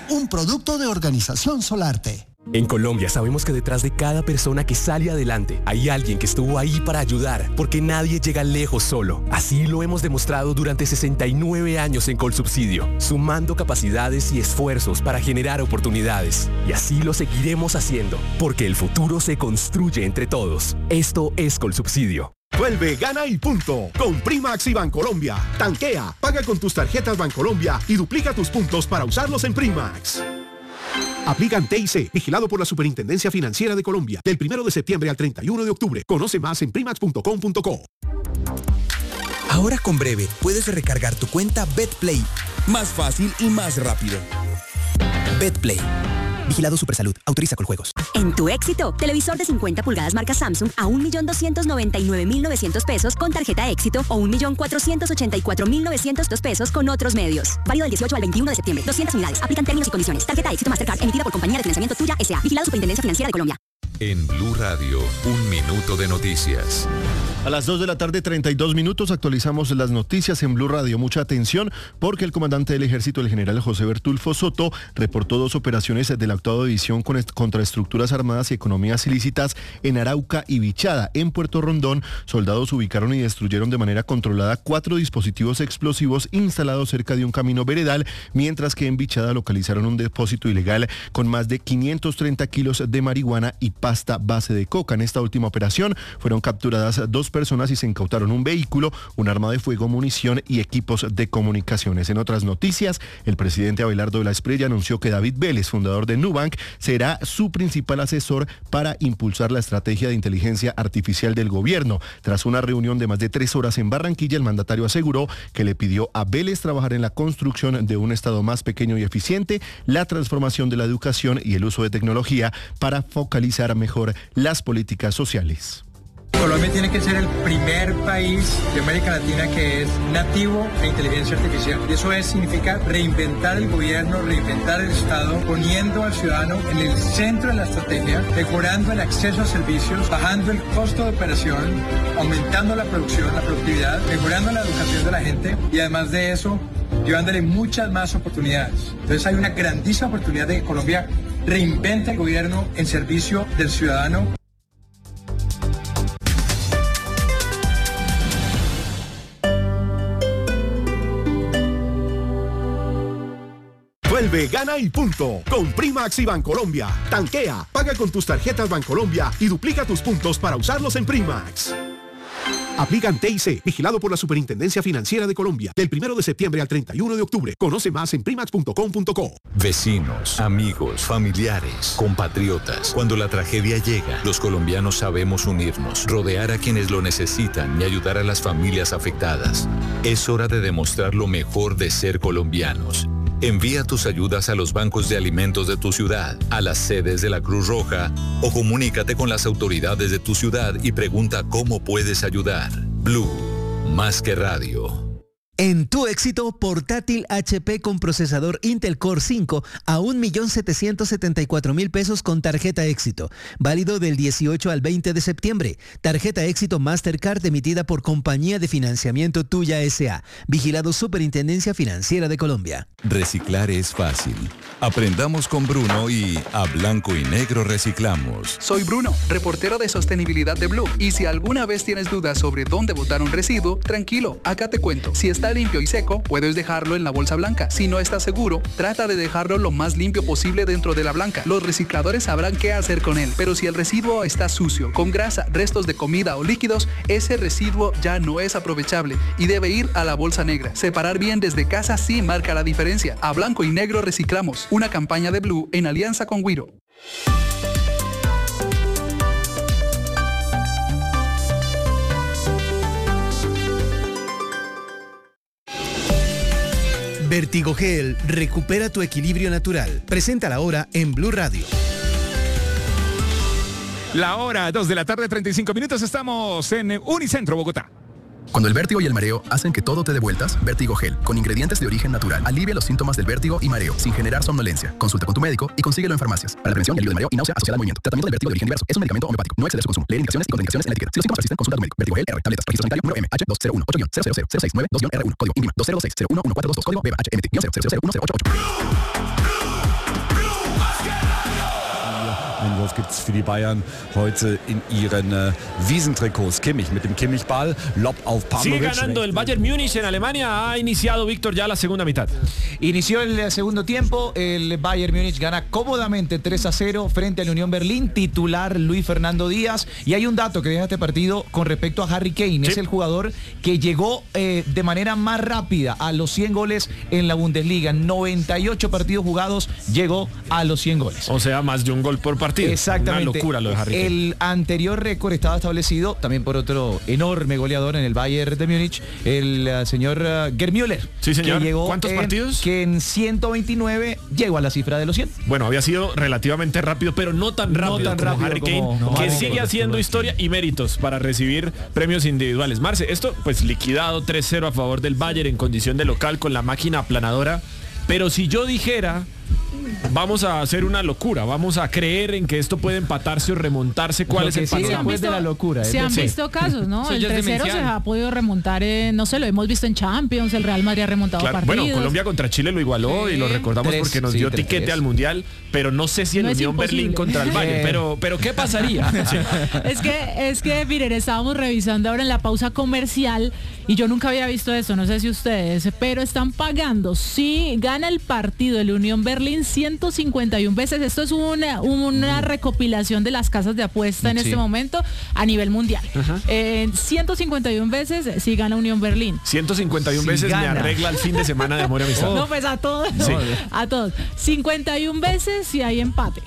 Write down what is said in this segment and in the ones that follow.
un producto de Organización Solarte. En Colombia sabemos que detrás de cada persona que sale adelante hay alguien que estuvo ahí para ayudar, porque nadie llega lejos solo. Así lo hemos demostrado durante 69 años en Colsubsidio, sumando capacidades y esfuerzos para generar oportunidades. Y así lo seguiremos haciendo, porque el futuro se construye entre todos. Esto es Colsubsidio. Vuelve, gana y punto con Primax y Bancolombia. Tanquea, paga con tus tarjetas Bancolombia y duplica tus puntos para usarlos en Primax. Aplican TIC, vigilado por la Superintendencia Financiera de Colombia, del 1 de septiembre al 31 de octubre. Conoce más en primax.com.co. Ahora con Breve puedes recargar tu cuenta BetPlay. Más fácil y más rápido. BetPlay. Vigilado Supersalud. Autoriza Coljuegos. En Tu Éxito, televisor de 50 pulgadas marca Samsung a 1.299.900 pesos con tarjeta Éxito o 1.484.902 pesos con otros medios. Válido del 18 al 21 de septiembre. 200 unidades. Aplican términos y condiciones. Tarjeta Éxito Mastercard emitida por Compañía de Financiamiento Tuya S.A. Vigilado Superintendencia Financiera de Colombia. En Blue Radio, un minuto de noticias. A las 2 de la tarde, 32 minutos, actualizamos las noticias en Blue Radio. Mucha atención porque el comandante del ejército, el general José Bertulfo Soto, reportó 2 operaciones de la 8ª División contra estructuras armadas y economías ilícitas en Arauca y Vichada. En Puerto Rondón, soldados ubicaron y destruyeron de manera controlada 4 dispositivos explosivos instalados cerca de un camino veredal, mientras que en Vichada localizaron un depósito ilegal con más de 530 kilos de marihuana y pasta base de coca. En esta última operación fueron capturadas 2 personas y se incautaron un vehículo, un arma de fuego, munición y equipos de comunicaciones. En otras noticias, el presidente Abelardo de la Espriella anunció que David Vélez, fundador de Nubank, será su principal asesor para impulsar la estrategia de inteligencia artificial del gobierno. Tras una reunión de más de 3 horas en Barranquilla, el mandatario aseguró que le pidió a Vélez trabajar en la construcción de un Estado más pequeño y eficiente, la transformación de la educación y el uso de tecnología para focalizar mejor las políticas sociales. Colombia tiene que ser el primer país de América Latina que es nativo de inteligencia artificial. Y eso significa reinventar el gobierno, reinventar el Estado, poniendo al ciudadano en el centro de la estrategia, mejorando el acceso a servicios, bajando el costo de operación, aumentando la producción, la productividad, mejorando la educación de la gente y además de eso, llevándole muchas más oportunidades. Entonces hay una grandísima oportunidad de que Colombia reinvente el gobierno en servicio del ciudadano. Vuelve, gana y punto con Primax y Bancolombia. Tanquea, paga con tus tarjetas Bancolombia y duplica tus puntos para usarlos en Primax. Aplican TIC, vigilado por la Superintendencia Financiera de Colombia, del 1 de septiembre al 31 de octubre. Conoce más en primax.com.co. Vecinos, amigos, familiares, compatriotas. Cuando la tragedia llega, los colombianos sabemos unirnos, rodear a quienes lo necesitan y ayudar a las familias afectadas. Es hora de demostrar lo mejor de ser colombianos. Envía tus ayudas a los bancos de alimentos de tu ciudad, a las sedes de la Cruz Roja o comunícate con las autoridades de tu ciudad y pregunta cómo puedes ayudar. Blue, más que radio. En Tu Éxito, portátil HP con procesador Intel Core 5 a 1.774.000 pesos con tarjeta Éxito. Válido del 18 al 20 de septiembre. Tarjeta Éxito Mastercard emitida por Compañía de Financiamiento Tuya S.A. Vigilado Superintendencia Financiera de Colombia. Reciclar es fácil. Aprendamos con Bruno y a blanco y negro reciclamos. Soy Bruno, reportero de sostenibilidad de Blue. Y si alguna vez tienes dudas sobre dónde botar un residuo, tranquilo, acá te cuento. Si está limpio y seco, puedes dejarlo en la bolsa blanca. Si no estás seguro, trata de dejarlo lo más limpio posible dentro de la blanca. Los recicladores sabrán qué hacer con él. Pero si el residuo está sucio, con grasa, restos de comida o líquidos, ese residuo ya no es aprovechable y debe ir a la bolsa negra. Separar bien desde casa sí marca la diferencia. A blanco y negro reciclamos. Una campaña de Blue en alianza con Wiro. Vertigogel, recupera tu equilibrio natural. Presenta la hora en Blue Radio. La hora, 2 de la tarde, 35 minutos. Estamos en Unicentro, Bogotá. Cuando el vértigo y el mareo hacen que todo te dé vueltas, Vertigogel, con ingredientes de origen natural, alivia los síntomas del vértigo y mareo, sin generar somnolencia. Consulta con tu médico y consíguelo en farmacias. Para la prevención y alivio de mareo y náusea asociada al movimiento. Tratamiento del vértigo de origen diverso. Es un medicamento homeopático. No exceder su consumo. Leer indicaciones y contraindicaciones en la etiqueta. Si los síntomas persisten, consulta a tu médico. Vertigogel R. Tabletas. Registro sanitario número MH2018-0000692-R1. Código INVIMA 206-011422. Código BBHMT-0001088. Einwurf gibt es für die Bayern heute in ihren Wiesentrikots. Kimmich mit dem Kimmich-Ball, Lob auf Pavlovic. Sigue ganando el Bayern Múnich en Alemania. Ha iniciado, Víctor, ya la segunda mitad. Inició el segundo tiempo. El Bayern Múnich gana cómodamente 3-0 frente a la Unión Berlín. Titular Luis Fernando Díaz. Y hay un dato que deja este partido con respecto a Harry Kane. Sí. Es el jugador que llegó de manera más rápida a los 100 goles en la Bundesliga. 98 partidos jugados, llegó a los 100 goles. O sea, más de un gol por partido. Exactamente. Una locura lo de Harry Kane. El anterior récord estaba establecido también por otro enorme goleador en el Bayern de Múnich, el señor Gerd Müller. Sí, señor. Que llegó ¿Cuántos partidos? Que en 129 llegó a la cifra de los 100. Bueno, había sido relativamente rápido, pero no tan rápido como Harry Kane, que sigue haciendo historia y méritos para recibir premios individuales. Marce, esto pues liquidado 3-0 a favor del Bayern en condición de local con la máquina aplanadora, pero si yo dijera vamos a hacer una locura, vamos a creer en que esto puede empatarse o remontarse, ¿cuál es el panorama? Después de la locura. Se han visto casos, ¿no? El 3-0 se ha podido remontar, no sé, lo hemos visto en Champions, el Real Madrid ha remontado partidos. Bueno, Colombia contra Chile lo igualó y lo recordamos porque nos dio tiquete al Mundial, pero no sé si el Unión Berlín contra el Bayern, pero ¿qué pasaría? Sí. Es que, miren, estábamos revisando ahora en la pausa comercial y yo nunca había visto eso, no sé si ustedes, pero están pagando, si gana el partido el Unión Berlín 151 veces. Esto es una recopilación de las casas de apuesta en este momento a nivel mundial. 151 veces si gana Unión Berlín. 151 veces gana. Me arregla el fin de semana de amor y amistad. No, pues a todos. Sí. A todos. 51 veces si hay empate.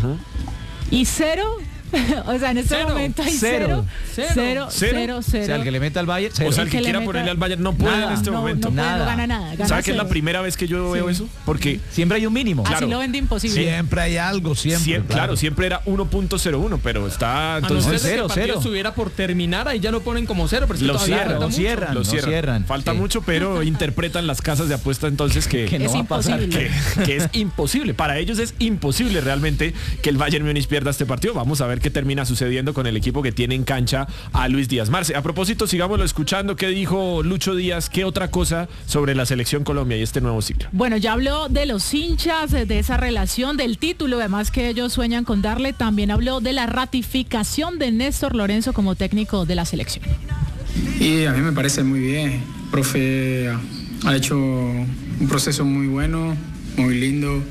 Y 0. O sea, en este momento hay 0. O sea, el que le meta al Bayern. O sea, el que quiera ponerle al Bayern no puede en este momento. No gana nada. ¿Sabes que es la primera vez que yo veo eso? Porque siempre hay un mínimo. Así lo vende imposible. Siempre hay algo, siempre. Claro, siempre era 1.01, pero está entonces 0. Si el partido estuviera por terminar, ahí ya lo ponen como 0, pero lo cierran. Falta mucho, pero interpretan las casas de apuesta entonces que no es imposible. Que es imposible. Para ellos es imposible realmente que el Bayern Múnich pierda este partido. Vamos a ver qué termina sucediendo con el equipo que tiene en cancha a Luis Díaz. Marce, a propósito, sigámoslo escuchando. ¿Qué dijo Lucho Díaz? ¿Qué otra cosa sobre la selección Colombia y este nuevo ciclo? Bueno, ya habló de los hinchas, de esa relación, del título, además que ellos sueñan con darle. También habló de la ratificación de Néstor Lorenzo como técnico de la selección. Y a mí me parece muy bien. El profe ha hecho un proceso muy bueno, muy lindo.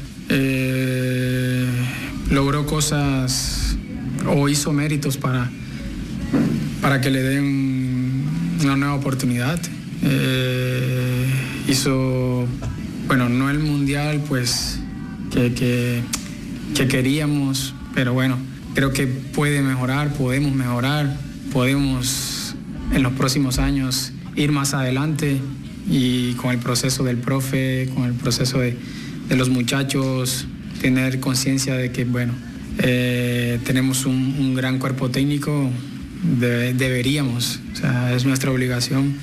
Logró cosas o hizo méritos para que le den una nueva oportunidad. Hizo, bueno, no el mundial pues que queríamos, pero bueno, creo que podemos mejorar, podemos en los próximos años ir más adelante, y con el proceso del profe, con el proceso de los muchachos, tener conciencia de que, bueno, tenemos un gran cuerpo técnico, deberíamos, o sea, es nuestra obligación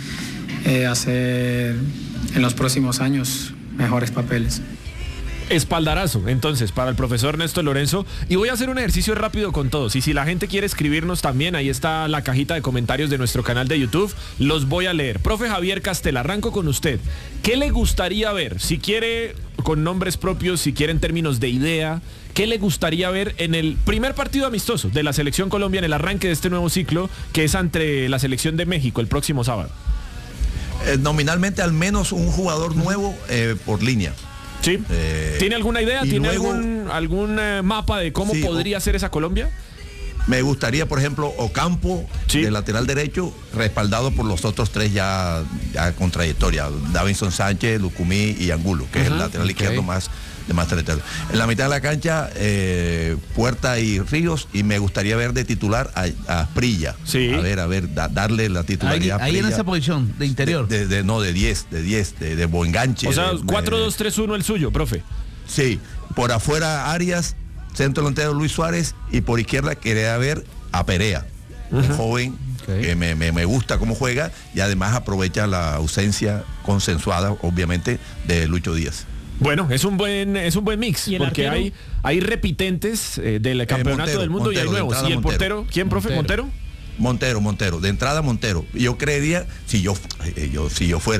hacer en los próximos años mejores papeles. Espaldarazo, entonces, para el profesor Néstor Lorenzo. Y voy a hacer un ejercicio rápido con todos. Y si la gente quiere escribirnos también, ahí está la cajita de comentarios de nuestro canal de YouTube. Los voy a leer. Profe Javier Castel, arranco con usted. ¿Qué le gustaría ver? Si quiere con nombres propios, si quiere en términos de idea, ¿qué le gustaría ver en el primer partido amistoso de la Selección Colombia en el arranque de este nuevo ciclo, que es ante la Selección de México el próximo sábado? Nominalmente al menos un jugador nuevo por línea. Sí. ¿Tiene alguna idea? ¿Tiene luego, algún mapa de cómo podría ser esa Colombia? Me gustaría, por ejemplo, Ocampo, de lateral derecho, respaldado por los otros tres ya con trayectoria. Davinson Sánchez, Lucumí y Angulo, que es el lateral izquierdo de más trayectoria. En la mitad de la cancha, Puerta y Ríos, y me gustaría ver de titular a Asprilla. Sí. A ver, darle la titularidad. Ahí en esa posición, de interior. De 10, de buen enganche. O sea, 4-2-3-1 el suyo, profe. Sí, por afuera Arias, centro delantero Luis Suárez, y por izquierda quería ver a Perea, un joven que me gusta cómo juega, y además aprovecha la ausencia consensuada, obviamente, de Lucho Díaz. Bueno, es un buen mix, porque hay repitentes del campeonato del mundo, y hay nuevos. ¿Y el portero? ¿Quién, profe? ¿Montero? Montero. De entrada Montero. Yo creería, si yo fuera,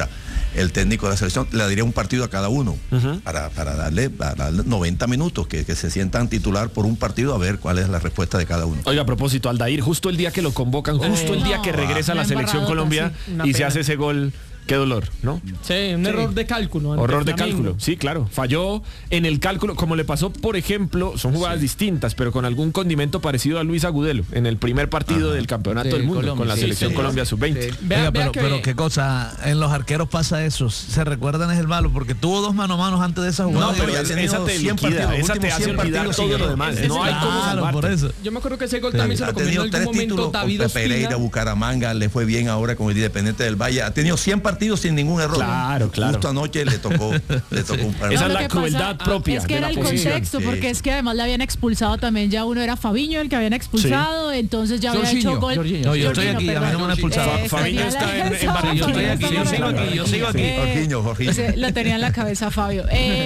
el técnico de la selección. Le daría un partido a cada uno para darle 90 minutos, que se sientan titular por un partido, a ver cuál es la respuesta de cada uno. Oiga, a propósito, Aldair, justo el día que lo convocan, justo el día que regresa a la selección Colombia y se hace ese gol. Qué dolor, ¿no? Sí, un error de cálculo. Horror de cálculo, sí, claro. Falló en el cálculo, como le pasó, por ejemplo, son jugadas distintas, pero con algún condimento parecido a Luis Agudelo en el primer partido del Campeonato del Mundo, con la selección Colombia Sub-20. Pero qué cosa, en los arqueros pasa eso, se recuerdan es el malo, porque tuvo 2 mano a mano antes de esa jugada. No, pero esa te liquida, esa te hace olvidar todo lo demás. No hay cómo salvarte. Por eso. Yo me acuerdo que ese gol también se lo comió en algún momento David Ospina. Pereira, Bucaramanga, le fue bien ahora con el Independiente del Valle. Ha tenido 100 partidos sin ningún error. Claro. Justo anoche le tocó un par. Esa es la crueldad propia. Es que era el contexto, porque es que además le habían expulsado también, ya uno era Fabiño el que habían expulsado, entonces ya había hecho gol. No, yo estoy aquí, a mí no me han expulsado. Fabiño está en Barranquilla. Yo sigo aquí. Jorginho. Lo tenía en la cabeza Fabio.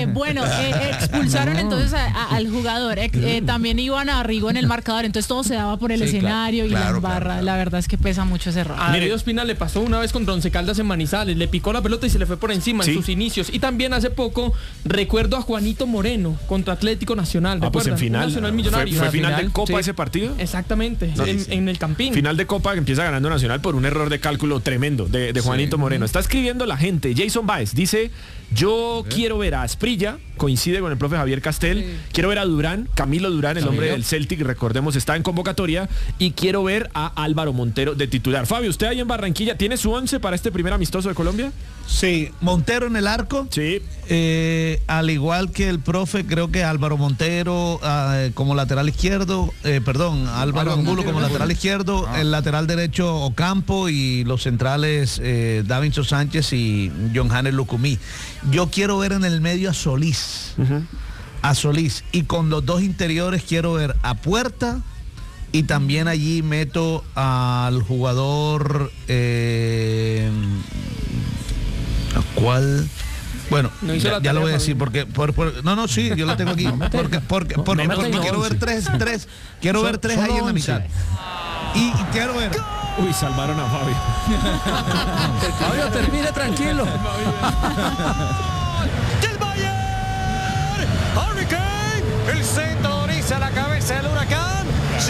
Expulsaron entonces al jugador. También iban a Rigo en el marcador, entonces todo se daba por el escenario y la barra. La verdad es que pesa mucho ese error. A David Ospina le pasó una vez con Once Caldas en Manizales, le picó la pelota y se le fue por encima en sus inicios. Y también hace poco recuerdo a Juanito Moreno contra Atlético Nacional. Pues en final. Nacional Millonario. ¿Fue final de Copa ese partido? Exactamente, en el Campín. Final de Copa que empieza ganando Nacional por un error de cálculo tremendo de Juanito Moreno. Está escribiendo la gente. Jason Baez dice: yo quiero ver a Asprilla, coincide con el profe Javier Castel, quiero ver a Durán, Camilo Durán, el hombre del Celtic, recordemos, está en convocatoria, y quiero ver a Álvaro Montero de titular. Fabio, usted ahí en Barranquilla, ¿tiene su 11 para este primer amistoso de Colombia? Sí, Montero en el arco. Sí. Al igual que el profe, creo que Álvaro Montero como lateral izquierdo, Álvaro Angulo como lateral izquierdo, el lateral derecho Ocampo y los centrales Davinson Sánchez y John Hannes Lucumí. Yo quiero ver en el medio a Solís. A Solís. Y con los 2 interiores quiero ver a Puerta. Y también allí meto al jugador ¿cuál? Bueno, ya lo voy a decir porque sí, yo lo tengo aquí. Porque quiero ver tres. Quiero ver 3 ahí en la mitad. Y quiero ver. Uy, salvaron a Fabio. Fabio, termine tranquilo. ¡Del Bayern! Harry Kane, el centro oriza la cabeza del Huracán.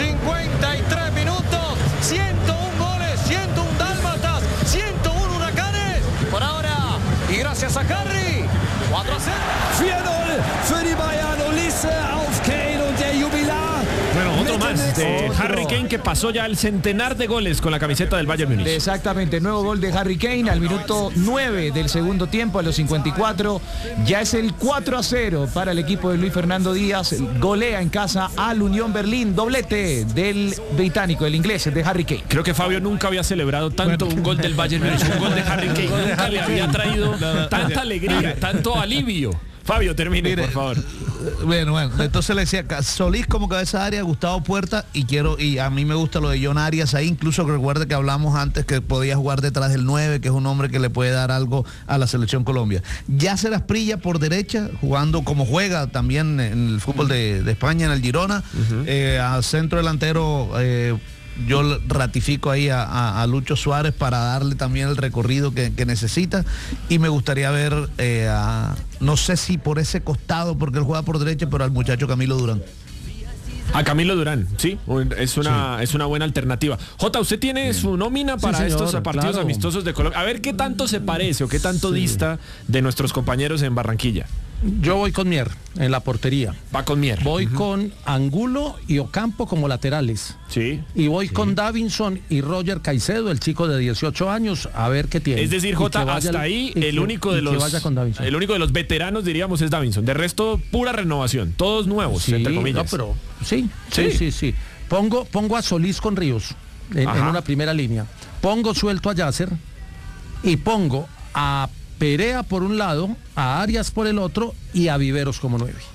53 minutos, 101 goles, 101 dálmatas, 101 huracanes. Por ahora, y gracias a Harry, 4-0. 4-0 für die Bayern. Ulisse auf Kane und der Jubilar. Bueno, otro más de Harry Kane, que pasó ya el centenar de goles con la camiseta del Bayern Múnich. Exactamente, nuevo gol de Harry Kane al minuto 9 del segundo tiempo, a los 54. Ya es el 4-0 para el equipo de Luis Fernando Díaz. Golea en casa al Unión Berlín. Doblete del británico, el inglés, de Harry Kane. Creo que Fabio nunca había celebrado tanto un gol del Bayern Múnich, un gol de Harry Kane. Nunca le había traído tanta alegría, tanto alivio. Fabio, termine, por favor. Bueno, entonces le decía Solís como cabeza de área, Gustavo Puerta, y a mí me gusta lo de John Arias ahí, incluso recuerde que hablamos antes que podía jugar detrás del 9, que es un hombre que le puede dar algo a la selección Colombia. Yacer Asprilla por derecha, jugando como juega también en el fútbol de España, en el Girona, al centro delantero. Yo ratifico ahí a Lucho Suárez para darle también el recorrido que necesita, y me gustaría ver no sé si por ese costado, porque él juega por derecha, pero al muchacho Camilo Durán. A Camilo Durán, sí, es una buena alternativa. Jota, ¿usted tiene su nómina para estos partidos amistosos de Colombia? A ver qué tanto se parece o qué tanto dista de nuestros compañeros en Barranquilla. Yo voy con Mier en la portería. Va con Mier. Voy con Angulo y Ocampo como laterales. Sí. Y voy con Davinson y Roger Caicedo, el chico de 18 años, a ver qué tiene. Es decir, Jota, hasta ahí el único de los veteranos, diríamos, es Davinson. De resto, pura renovación. Todos nuevos, entre comillas. No, pero sí. Pongo a Solís con Ríos en una primera línea. Pongo suelto a Yacer y pongo a Perea por un lado, a Arias por el otro y a Viveros como 9.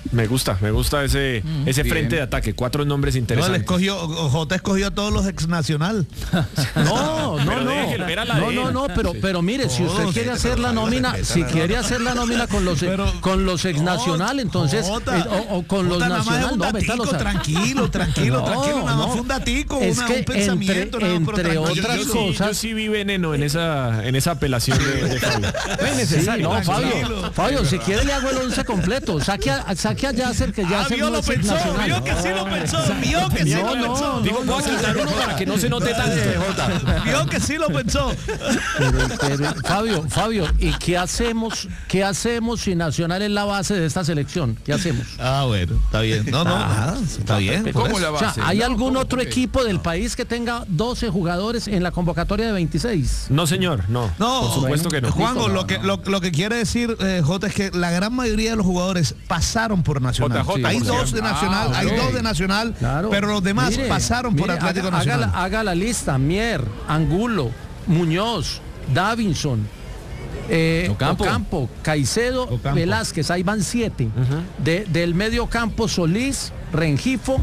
Me gusta ese frente de ataque. 4 nombres interesantes. Jota escogió a todos los ex Nacional. No, pero mire, si usted quiere hacer la nómina, con los ex Nacional, entonces o con los Nacional, tranquilo, nada más fue un datico, un pensamiento, entre otras cosas. Yo sí vi veneno en esa apelación de Fabio. No es necesario. No, Fabio, si quiere le hago el 11 completo. Saque a Yasser, que Yasser vio que sí lo pensó. Digo, voy a quitar uno para que no se note tanto. Vio que sí lo pensó. Pero, Fabio, ¿y qué hacemos si Nacional es la base de esta selección? ¿Qué hacemos? Bueno, está bien. Está bien. ¿Cómo la base? ¿Hay algún otro equipo del país que tenga 12 jugadores en la convocatoria de 26? No, señor, no. Por supuesto que no. Juanjo, lo que quiere decir, Jota, es que la gran mayoría de los jugadores pasaron por Nacional. Hay 2 de Nacional, claro. Pero los demás pasaron por Atlético Nacional. Haga la lista: Mier, Angulo, Muñoz, Davinson, Ocampo, Caicedo, Velázquez. Ahí van 7. Del medio campo, Solís, Rengifo,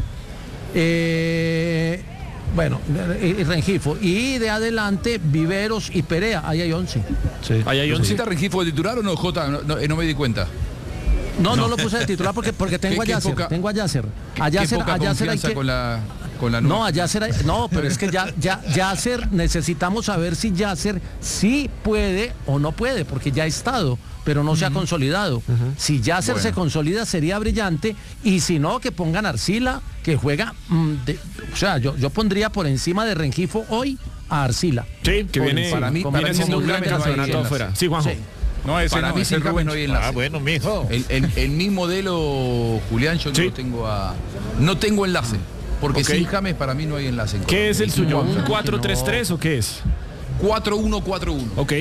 Rengifo, y de adelante Viveros y Perea. Ahí hay 11. Ahí hay 11. ¿Necesita Rengifo de titular o no, Jota? No me di cuenta. No lo puse de titular porque tengo a Yasser. Tengo a Yasser. A Yasser hay que... con la no, a Yasser no, pero es que Yasser necesitamos saber si Yasser sí puede o no puede, porque ya ha estado, pero no se ha consolidado. Si Yasser se consolida sería brillante, y si no, que pongan Arcila, que juega yo pondría por encima de Rengifo hoy a Arcila. Sí, que viene siendo un gran campeonato afuera. Sí, Juanjo. Sí. No, para mí sin James no hay enlace. Bueno, mijo. En mi modelo, Julián, yo no tengo enlace. Porque sin James para mí no hay enlace. ¿Qué es el suyo? ¿Un 4-3-3 o qué es? 4-1-4-1. Ok.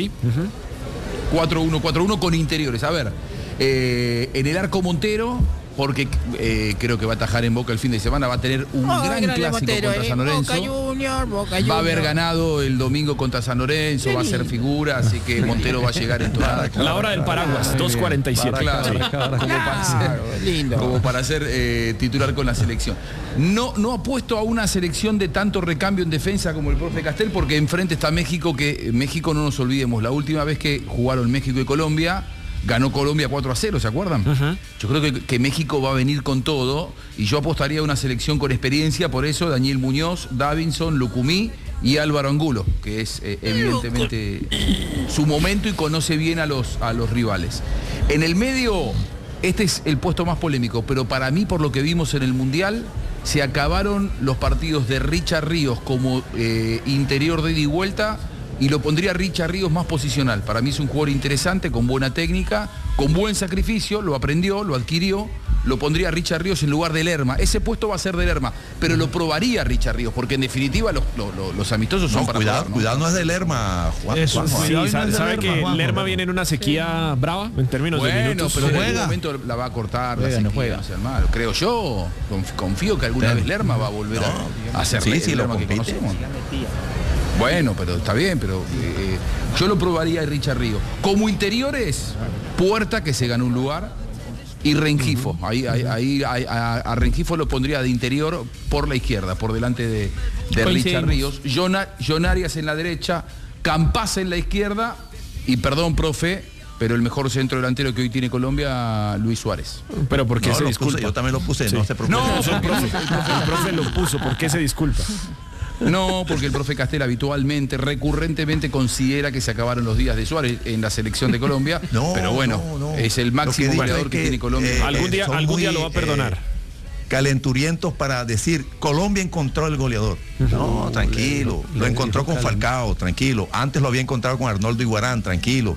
4-1-4-1 con interiores. A ver, en el arco Montero, porque creo que va a atajar en Boca el fin de semana, va a tener un gran clásico contra San Lorenzo. Boca Junior. Va a haber ganado el domingo contra San Lorenzo, va a ser figura, así que Montero va a llegar en toda la hora del paraguas, 2:47. Claro, como para ser titular con la selección. No apuesto a una selección de tanto recambio en defensa como el profe Castel, porque enfrente está México, que México, no nos olvidemos, la última vez que jugaron México y Colombia, ganó Colombia 4-0, ¿se acuerdan? Yo creo que México va a venir con todo, y yo apostaría a una selección con experiencia, por eso Daniel Muñoz, Davinson, Lucumí y Álvaro Angulo, que es evidentemente su momento y conoce bien a los rivales. En el medio, este es el puesto más polémico, pero para mí, por lo que vimos en el Mundial, se acabaron los partidos de Richard Ríos como interior de ida y vuelta, y lo pondría Richard Ríos más posicional. Para mí es un jugador interesante, con buena técnica, con buen sacrificio, lo aprendió, lo adquirió. Lo pondría Richard Ríos en lugar de Lerma. Ese puesto va a ser de Lerma, pero lo probaría Richard Ríos, porque en definitiva los amistosos son para cuidado, cuidado, no es de Lerma, Juan. ¿Sabe que Lerma viene en una sequía brava en términos de minutos? Pero en algún momento la va a cortar, la sequía, no sea mal. Creo yo, confío que alguna vez Lerma va a volver a hacer Lerma que conocemos. Bueno, pero está bien, pero yo lo probaría a Richard Ríos. Como interiores, Puerta, que se ganó un lugar, y Rengifo. Ahí a Rengifo lo pondría de interior por la izquierda, por delante de Richard Ríos. John Arias en la derecha, Campaz en la izquierda, y perdón, profe, pero el mejor centro delantero que hoy tiene Colombia, Luis Suárez. Pero ¿por qué se disculpa? Yo también lo puse, sí. No se preocupe. El profe lo puso, ¿por qué se disculpa? No, porque el profe Castel habitualmente, recurrentemente considera que se acabaron los días de Suárez en la selección de Colombia. Pero bueno, es el máximo goleador que tiene Colombia. Algún día lo va a perdonar. Calenturientos para decir, Colombia encontró el goleador. No, tranquilo. Lo encontró con Falcao, tranquilo. Antes lo había encontrado con Arnoldo Iguarán, tranquilo.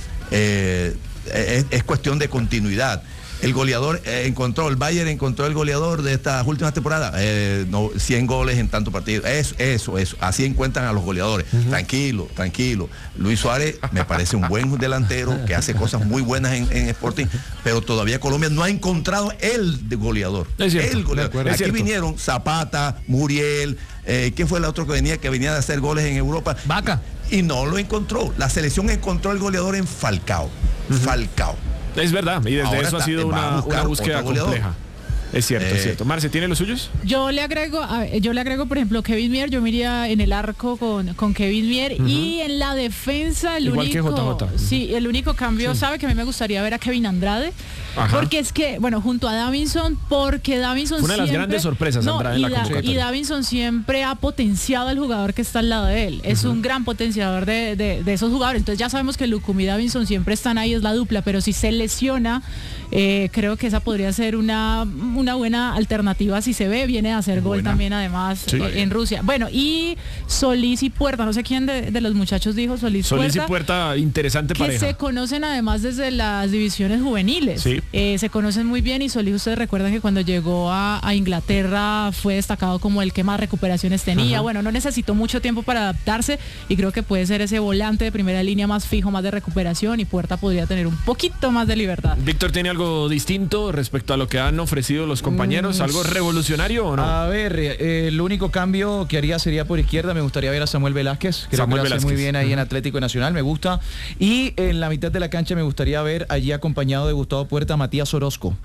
Es cuestión de continuidad. El goleador el Bayern encontró el goleador de estas últimas temporadas, 100 goles en tanto partido. Eso. Así encuentran a los goleadores. Tranquilo. Luis Suárez me parece un buen delantero que hace cosas muy buenas en Sporting, pero todavía Colombia no ha encontrado el goleador. Es cierto, el goleador. Aquí vinieron Zapata, Muriel, ¿quién fue el otro que venía de hacer goles en Europa? Vaca. Y no lo encontró. La selección encontró el goleador en Falcao. Es verdad, y desde Ahora eso ha sido una búsqueda compleja. Es cierto, es cierto. Marce, ¿tiene los suyos? Yo le agrego, por ejemplo, Kevin Mier. Yo me iría en el arco con Kevin Mier. Y en la defensa, el único cambio, sabe que a mí me gustaría ver a Kevin Andrade. Ajá. Porque es que, bueno, junto a Davinson, porque Davinson una de las grandes sorpresas, Andrade, en la convocatoria. Y Davinson siempre ha potenciado al jugador que está al lado de él. Es un gran potenciador de esos jugadores. Entonces ya sabemos que Lucumí y Davinson siempre están ahí, es la dupla, pero si se lesiona, creo que esa podría ser una buena alternativa si se ve. Viene a hacer gol también, además, en Rusia. Bueno, y Solís y Puerta, no sé quién de los muchachos dijo Solís y Puerta, interesante pareja. Que se conocen además desde las divisiones juveniles. Sí. Se conocen muy bien, y Solís, ustedes recuerdan que cuando llegó a Inglaterra fue destacado como el que más recuperaciones tenía. Ajá. Bueno, no necesitó mucho tiempo para adaptarse, y creo que puede ser ese volante de primera línea más fijo, más de recuperación, y Puerta podría tener un poquito más de libertad. Víctor, ¿tiene algo distinto respecto a lo que han ofrecido los compañeros? ¿Algo revolucionario o no? A ver, el único cambio que haría sería por izquierda. Me gustaría ver a Samuel Velázquez. Creo que lo hace muy bien ahí en Atlético Nacional, me gusta. Y en la mitad de la cancha me gustaría ver allí, acompañado de Gustavo Puerta, Matías Orozco,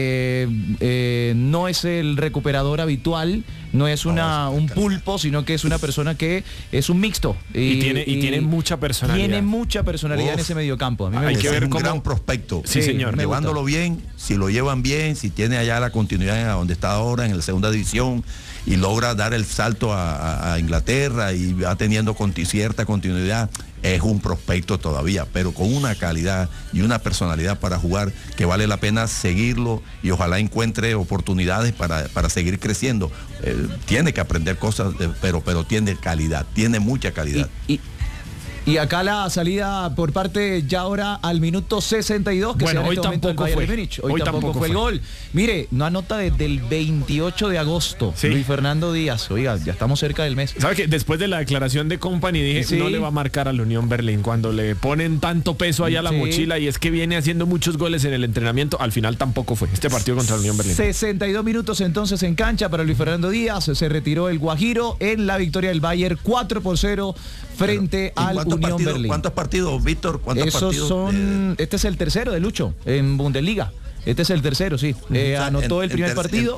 que no es el recuperador habitual, no es un pulpo, sino que es una persona que es un mixto. Y tiene mucha personalidad. Tiene mucha personalidad en ese mediocampo. A mí hay que ver cómo... un gran prospecto. Sí, señor. Llevándolo bien, si lo llevan bien, si tiene allá la continuidad en donde está ahora, en la segunda división, y logra dar el salto a Inglaterra y va teniendo cierta continuidad, es un prospecto todavía, pero con una calidad y una personalidad para jugar que vale la pena seguirlo, y ojalá encuentre oportunidades para seguir creciendo. Tiene que aprender cosas, pero tiene calidad, tiene mucha calidad. Y acá la salida por parte ya ahora al minuto 62, que bueno, hoy tampoco fue. Hoy tampoco fue el gol. Mire, no anota desde el 28 de agosto. Sí. Luis Fernando Díaz. Oiga, ya estamos cerca del mes. ¿Sabe que después de la declaración de Company dije, no le va a marcar a la Unión Berlín? Cuando le ponen tanto peso allá a la mochila, y es que viene haciendo muchos goles en el entrenamiento, al final tampoco fue este partido contra la Unión Berlín. 62 minutos entonces en cancha para Luis Fernando Díaz. Se retiró el Guajiro en la victoria del Bayern 4-0 frente al Unión Berlín. ¿Cuántos partidos, Víctor? Este es el tercero de Lucho en Bundesliga. Este es el tercero, sí. Anotó el primer partido.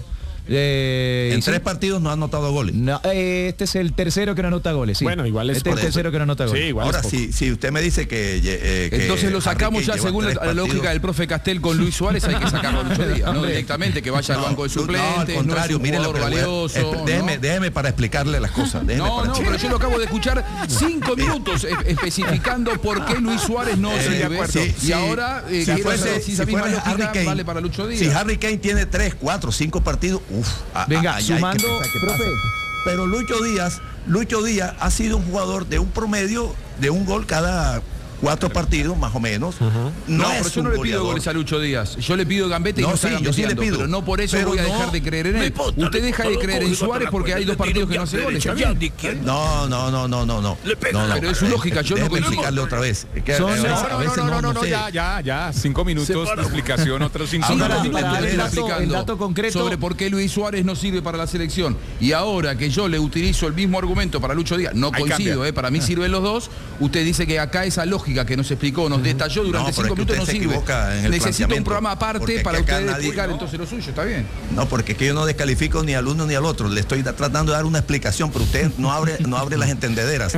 En 3 partidos no ha anotado goles. No, este es el tercero que no anota goles, sí. Bueno, igual es el tercero que no anota goles. Sí, igual. Ahora, si usted me dice que entonces lo sacamos ya según la lógica del profe Castel con Luis Suárez, hay que sacarlo a Lucho Díaz, no directamente, que vaya al banco de suplentes. No, al contrario, mire lo valioso. Déjeme para explicarle las cosas. Pero yo lo acabo de escuchar 5 minutos especificando por qué Luis Suárez no sirve. Y ahora si esa misma lógica vale para Lucho Díaz. Si Harry Kane tiene 3, 4, 5 partidos, venga, sumando, profe. Pero Lucho Díaz ha sido un jugador de un promedio de un gol cada 4 partidos, más o menos. No, pero yo no le pido goles a Lucho Díaz. Yo le pido gambete y yo sí le pido. Pero no por eso voy a dejar de creer en él. Usted deja de creer en Suárez porque hay 2 partidos que no hace goles. No. Pero es su lógica, yo no coincido. Explicarle otra vez. No, ya. 5 minutos de explicación, otros 5 minutos el dato concreto sobre por qué Luis Suárez no sirve para la selección. Y ahora que yo le utilizo el mismo argumento para Lucho Díaz, no coincido, para mí sirven los dos. Usted dice que acá esa lógica que nos explicó, nos detalló durante 5 minutos, no sirve. Necesito un programa aparte para ustedes explicar entonces lo suyo, ¿está bien? No, porque es que yo no descalifico ni al uno ni al otro, le estoy tratando de dar una explicación, pero usted no abre las entendederas.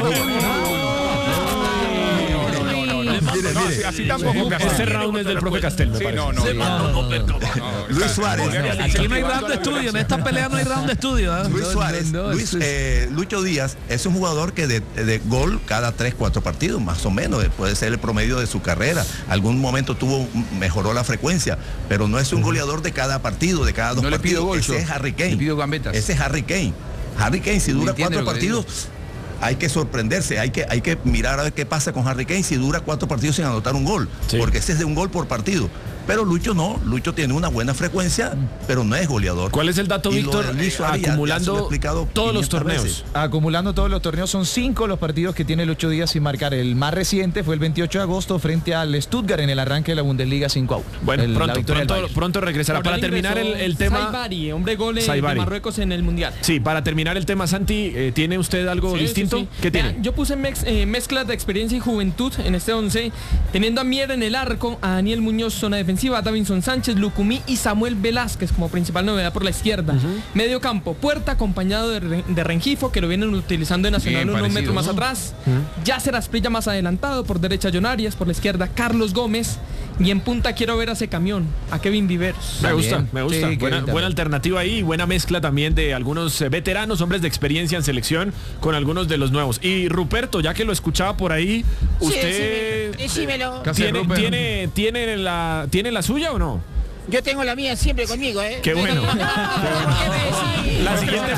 Mire, así tampoco. Ese round es del profe Castel, me parece. Luis Suárez. Aquí no hay round de estudio, en esta pelea no hay round de estudio. Luis Suárez, Lucho Díaz es un jugador que de gol cada 3, 4 partidos, más o menos, puede ser el promedio de su carrera. Algún momento mejoró la frecuencia, pero no es un goleador de cada partido, de cada 2 partidos. No le pido gol, ese es Harry Kane. Le pido gambetas. Ese es Harry Kane. Harry Kane, si dura 4 partidos, hay que sorprenderse, hay que mirar a ver qué pasa con Harry Kane si dura 4 partidos sin anotar un gol, porque ese es de un gol por partido. Pero Lucho no, Lucho tiene una buena frecuencia, pero no es goleador. ¿Cuál es el dato, Víctor? Acumulando todos los torneos. Veces. Acumulando todos los torneos, son 5 los partidos que tiene Lucho Díaz sin marcar. El más reciente fue el 28 de agosto frente al Stuttgart en el arranque de la Bundesliga 5-1. Bueno, pronto regresará. Para terminar el tema... Saibari, hombre goles de Marruecos en el Mundial. Sí, para terminar el tema, Santi, ¿tiene usted algo distinto? Sí. ¿Qué tiene? Yo puse mezclas de experiencia y juventud en este 11, teniendo a Mier en el arco, a Daniel Muñoz zona defensiva, a Davinson Sánchez, Lucumí y Samuel Velázquez como principal novedad por la izquierda. Medio campo, Puerta acompañado de Rengifo, que lo vienen utilizando en Nacional unos metros más atrás. Yasser Asprilla más adelantado, por derecha John Arias, por la izquierda Carlos Gómez, y en punta quiero ver a ese camión, a Kevin Viveros. Me gusta. Sí, buena alternativa ahí, buena mezcla también de algunos veteranos, hombres de experiencia en selección, con algunos de los nuevos. Y Ruperto, ya que lo escuchaba por ahí, ¿usted decímelo. ¿Tiene la suya o no? Yo tengo la mía siempre conmigo, ¿eh? Qué bueno. La siguiente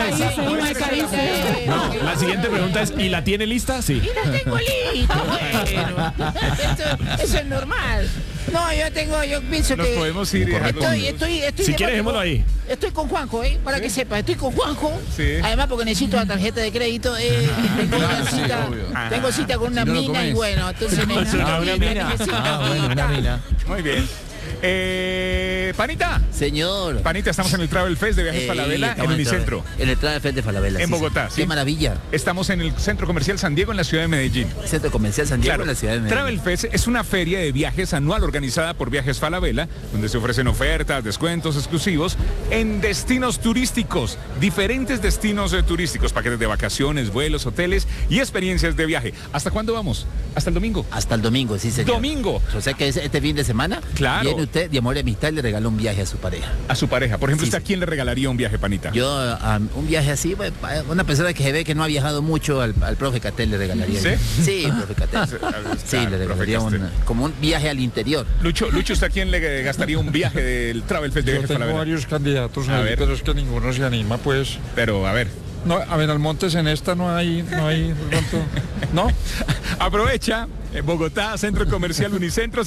pregunta es, ¿y la tiene lista? Sí. Y la tengo lista, bueno. Eso es normal. No, yo pienso Nos que... podemos ir. Estoy si quieres, dejémoslo ahí. Estoy con Juanjo, para que sepa. Estoy con Juanjo. Sí. Además, porque necesito la tarjeta de crédito. Tengo cita con una mina y bueno, entonces... Una mina. Muy bien. Panita. Señor. Panita, estamos en el Travel Fest de Viajes Falabella en Unicentro. En el Travel Fest de Falabella. En Bogotá. Qué maravilla. Estamos en el Centro Comercial San Diego en la ciudad de Medellín. Centro Comercial San Diego en la ciudad de Medellín. Travel Fest es una feria de viajes anual organizada por Viajes Falabella, donde se ofrecen ofertas, descuentos exclusivos en destinos turísticos, diferentes destinos turísticos, paquetes de vacaciones, vuelos, hoteles y experiencias de viaje. ¿Hasta cuándo vamos? ¿Hasta el domingo? Hasta el domingo, sí, señor. Domingo. O sea que este fin de semana. Claro. Viene usted de amor y amistad y le regaló un viaje a su pareja. A su pareja. Por ejemplo, ¿usted a quién le regalaría un viaje, Panita? Yo, un viaje así, una persona que se ve que no ha viajado mucho, al profe Catel le regalaría. ¿Sí? Sí, profe Catel. Sí, le regalaría como un viaje al interior. Lucho, ¿usted a quién le gastaría un viaje del Travel Fest de Viajes Falabella? Tengo varios candidatos, pero es que ninguno se anima, pues. Pero, a ver. No, a Benalmontes en esta no hay tanto. ¿No? Aprovecha. Bogotá, Centro Comercial Unicentro,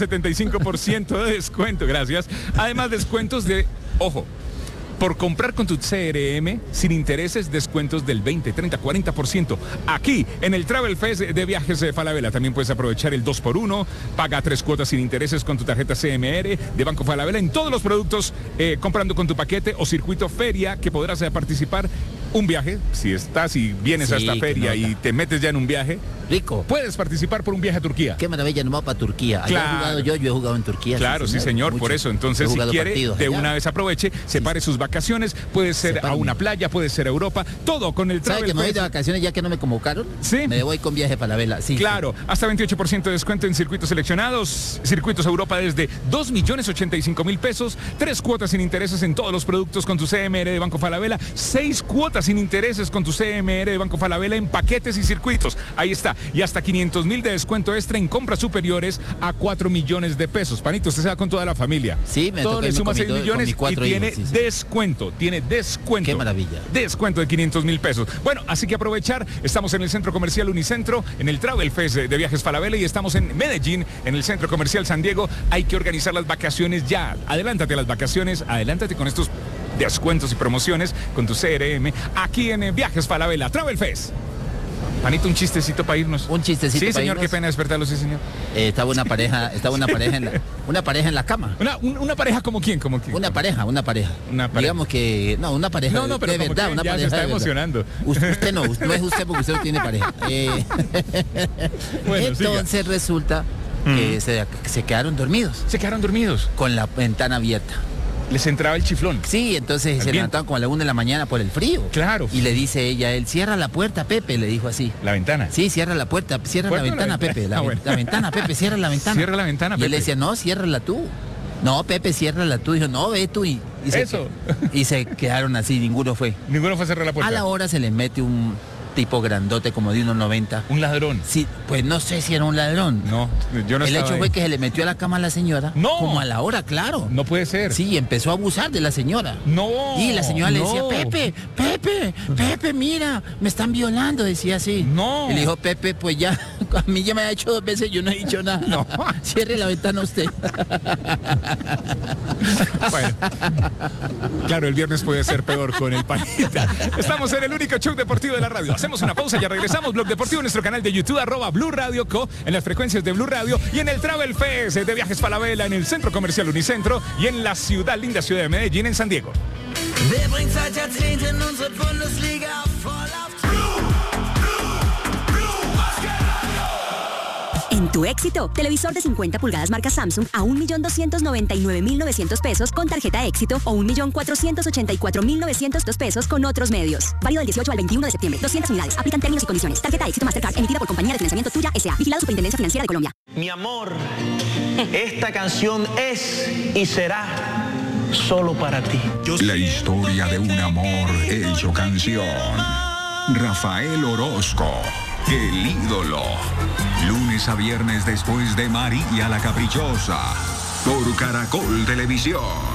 75% de descuento, gracias. Además, descuentos de, ojo, por comprar con tu CRM sin intereses, descuentos del 20, 30, 40%. Aquí, en el Travel Fest de Viajes de Falabella, también puedes aprovechar el 2x1, paga 3 cuotas sin intereses con tu tarjeta CMR de Banco Falabella en todos los productos, comprando con tu paquete o circuito feria, que podrás participar. Un viaje, si vienes a esta feria y te metes ya en un viaje, rico, puedes participar por un viaje a Turquía. Qué maravilla, no va para Turquía. Allá he jugado yo he jugado en Turquía. Claro, sí señor, por eso. Entonces, si quiere, de una vez aproveche, separe sus vacaciones, puede ser a una playa, puede ser a Europa, todo con el Travel Fest. ¿Sabe que me voy de vacaciones ya que no me convocaron? Sí. Me voy con viaje para la vela. Sí. Claro, hasta 28% de descuento en circuitos seleccionados, circuitos a Europa desde 2.085.000 pesos, 3 cuotas sin intereses en todos los productos con tu CMR de Banco Falabella, 6 cuotas sin intereses con tu CMR de Banco Falabella en paquetes y circuitos. Ahí está. Y hasta 500.000 de descuento extra en compras superiores a 4 millones de pesos. Panito, usted se va con toda la familia. Sí, me todo le suma 6 millones y tiene descuento. Tiene descuento. Qué maravilla. Descuento de 500.000 pesos. Bueno, así que aprovechar. Estamos en el Centro Comercial Unicentro, en el Travel Fest de Viajes Falabella, y estamos en Medellín, en el Centro Comercial San Diego. Hay que organizar las vacaciones ya. Adelántate a las vacaciones. Adelántate con estos descuentos y promociones con tu CRM aquí en Viajes Falabella Travel Fest. Panito, un chistecito para irnos. Un chistecito. Sí, señor, qué pena despertarlo, sí, señor. Estaba una pareja en la cama. ¿Una pareja como quién? Una pareja. Digamos que una pareja. No, pero de verdad, una pareja. Se está emocionando. Usted no es usted porque usted no tiene pareja. Bueno, entonces resulta que se quedaron dormidos. Se quedaron dormidos. Con la ventana abierta. Les entraba el chiflón. Sí, entonces se levantaban como a la 1 de la mañana por el frío. Claro. Y le dice ella a él, cierra la puerta, Pepe, le dijo así. ¿La ventana? Sí, cierra la puerta, cierra la ventana, Pepe. La ventana, Pepe, cierra la ventana. Cierra la ventana, Pepe. Y él le decía, no, ciérrala tú. No, Pepe, ciérrala tú. Dijo, no, ve tú. Y se quedaron así, ninguno fue. Ninguno fue a cerrar la puerta. A la hora se les mete un tipo grandote como de 1.90. ¿Un ladrón? Sí, pues no sé si era un ladrón. No, yo no. El hecho fue que se le metió a la cama a la señora. No. Como a la hora, claro. No puede ser. Sí, empezó a abusar de la señora. No. Y la señora le decía, Pepe, mira, me están violando, decía así. No. Y le dijo, Pepe, pues ya, A mí ya me ha hecho 2 veces, yo no he dicho nada. No. Cierre la ventana usted. Bueno, claro, el viernes puede ser peor con el panita. Estamos en el único show deportivo de la radio. Hacemos una pausa, ya regresamos. Blog Deportivo en nuestro canal de YouTube, @Blue Radio Co, en las frecuencias de Blue Radio y en el Travel Fest de Viajes Falabella, en el Centro Comercial Unicentro y en la linda ciudad de Medellín, en San Diego. En tu éxito, televisor de 50 pulgadas marca Samsung a 1.299.900 pesos con tarjeta éxito o 1.484.902 pesos con otros medios. Válido del 18 al 21 de septiembre. 200 unidades. Aplican términos y condiciones. Tarjeta éxito Mastercard emitida por Compañía de Financiamiento Tuya S.A. Vigilado Superintendencia Financiera de Colombia. Mi amor, esta canción es y será solo para ti. La historia de un amor hecho canción. Rafael Orozco, el ídolo. Lunes a viernes después de María la Caprichosa. Por Caracol Televisión.